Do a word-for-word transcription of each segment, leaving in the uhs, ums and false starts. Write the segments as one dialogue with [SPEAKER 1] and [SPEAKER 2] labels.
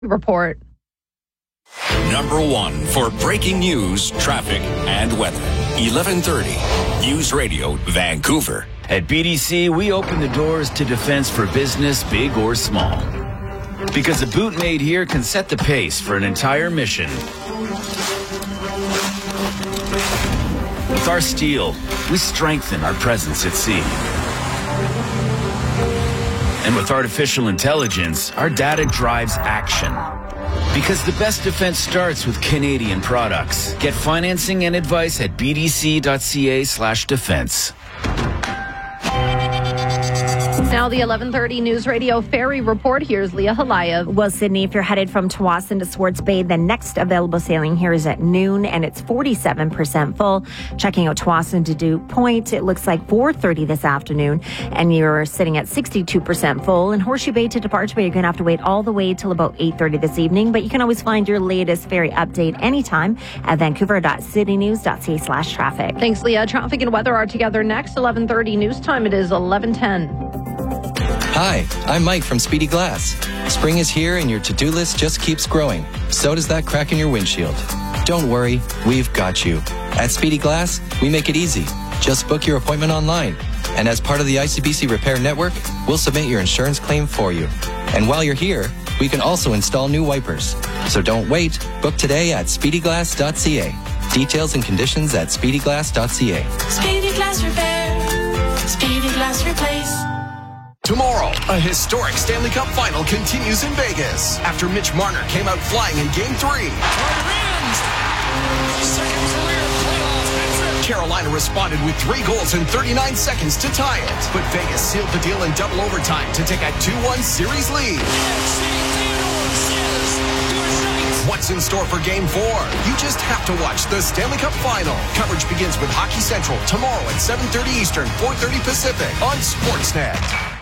[SPEAKER 1] Report.
[SPEAKER 2] Number one for breaking news, traffic, and weather. eleven thirty News Radio, Vancouver.
[SPEAKER 3] At B D C, we open the doors to defense for business, big or small. Because a boot made here can set the pace for an entire mission. With our steel, we strengthen our presence at sea. And with artificial intelligence, our data drives action. Because the best defense starts with Canadian products. Get financing and advice at bdc.ca slash defense.
[SPEAKER 1] Now the eleven thirty News Radio Ferry Report. Here's Leah Halayev.
[SPEAKER 4] Well, Sydney, if you're headed from Tsawwassen to Swartz Bay, the next available sailing here is at noon, and it's forty-seven percent full. Checking out Tsawwassen to Dew Point, it looks like four thirty this afternoon, and you're sitting at sixty-two percent full. And Horseshoe Bay to Departure Bay, you're going to have to wait all the way till about eight thirty this evening, but you can always find your latest ferry update anytime at vancouver.citynews.ca slash traffic.
[SPEAKER 1] Thanks, Leah. Traffic and weather are together next. eleven thirty news time. It is eleven ten.
[SPEAKER 5] Hi, I'm Mike from Speedy Glass. Spring is here and your to-do list just keeps growing. So does that crack in your windshield. Don't worry, we've got you. At Speedy Glass, we make it easy. Just book your appointment online. And as part of the I C B C Repair Network, we'll submit your insurance claim for you. And while you're here, we can also install new wipers. So don't wait. Book today at speedy glass dot c a. Details and conditions at speedy glass dot c a.
[SPEAKER 6] Speedy Glass Repair. Speedy Glass Replace.
[SPEAKER 7] Tomorrow, a historic Stanley Cup final continues in Vegas after Mitch Marner came out flying in Game three. Carolina responded with three goals in thirty-nine seconds to tie it, but Vegas sealed the deal in double overtime to take a two one series lead. What's in store for Game four? You just have to watch the Stanley Cup Final. Coverage begins with Hockey Central tomorrow at seven thirty Eastern, four thirty Pacific on Sportsnet.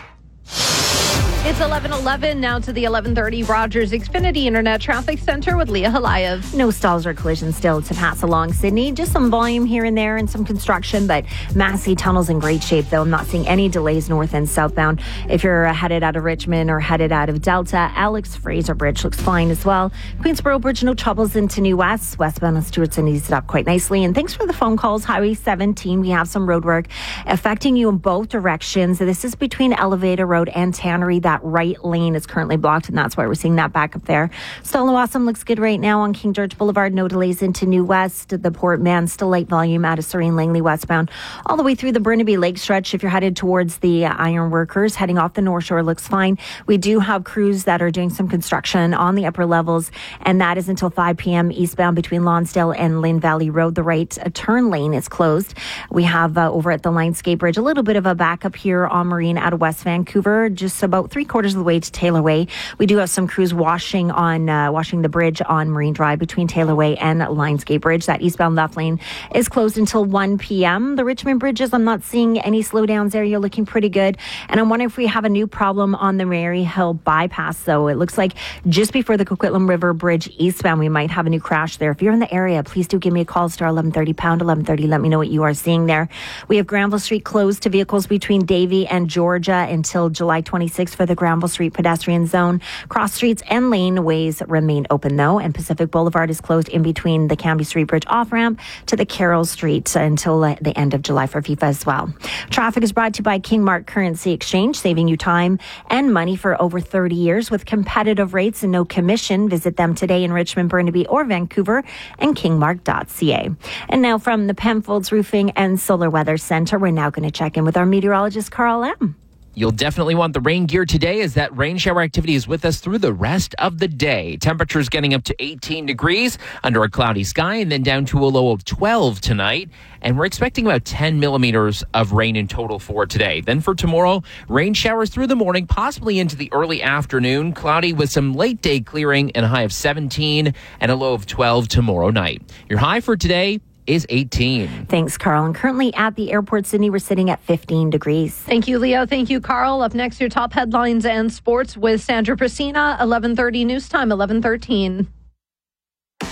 [SPEAKER 1] It's eleven eleven now to the eleven thirty Rogers Xfinity Internet Traffic Center with Leah Halayev.
[SPEAKER 4] No stalls or collisions still to pass along Sydney. Just some volume here and there and some construction, but Massey Tunnel's in great shape, though. I'm not seeing any delays north and southbound. If you're headed out of Richmond or headed out of Delta, Alex Fraser Bridge looks fine as well. Queensboro Bridge, no troubles into New West. Westbound on Stewartson eased up quite nicely. And thanks for the phone calls. Highway seventeen, we have some road work affecting you in both directions. This is between Elevator Road and Tannery. That right lane is currently blocked, and that's why we're seeing that back up there. Stolawasam looks good right now on King George Boulevard. No delays into New West. The Port Man still light volume out of Serene Langley westbound all the way through the Burnaby Lake stretch. If you're headed towards the Iron Workers, heading off the North Shore looks fine. We do have crews that are doing some construction on the upper levels, and that is until five p.m. eastbound between Lonsdale and Lynn Valley Road. The right turn lane is closed. We have uh, over at the Lionsgate Bridge a little bit of a backup here on Marine out of West Vancouver, just about three quarters of the way to Taylor Way. We do have some crews washing on uh, washing the bridge on Marine Drive between Taylor Way and Lionsgate Bridge. That eastbound left lane is closed until one p.m. The Richmond bridges, I'm not seeing any slowdowns there. You're looking pretty good. And I'm wondering if we have a new problem on the Mary Hill bypass, though. It looks like just before the Coquitlam River Bridge eastbound, we might have a new crash there. If you're in the area, please do give me a call. Star eleven thirty, pound eleven thirty. Let me know what you are seeing there. We have Granville Street closed to vehicles between Davie and Georgia until July twenty-sixth for the Granville Street pedestrian zone. Cross streets and laneways remain open, though, and Pacific Boulevard is closed in between the Cambie Street Bridge off-ramp to the Carroll Street until uh, the end of July for FIFA as well. Traffic is brought to you by Kingmark Currency Exchange, saving you time and money for over thirty years with competitive rates and no commission. Visit them today in Richmond, Burnaby, or Vancouver and kingmark dot c a. And now from the Penfolds Roofing and Solar Weather Center, we're now going to check in with our meteorologist, Carl M.
[SPEAKER 8] You'll definitely want the rain gear today, as that rain shower activity is with us through the rest of the day. Temperatures getting up to eighteen degrees under a cloudy sky, and then down to a low of twelve tonight. And we're expecting about ten millimeters of rain in total for today. Then for tomorrow, rain showers through the morning, possibly into the early afternoon. Cloudy with some late day clearing, and a high of seventeen and a low of twelve tomorrow night. Your high for today is eighteen.
[SPEAKER 4] Thanks, Carl. And currently at the airport, Sydney, we're sitting at fifteen degrees.
[SPEAKER 1] Thank you, Leo. Thank you, Carl. Up next, your top headlines and sports with Sandra Prasina. eleven thirty news time, eleven thirteen.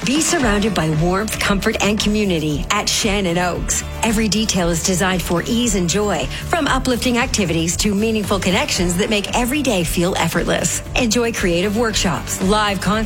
[SPEAKER 9] Be surrounded by warmth, comfort, and community at Shannon Oaks. Every detail is designed for ease and joy, from uplifting activities to meaningful connections that make every day feel effortless. Enjoy creative workshops, live concerts,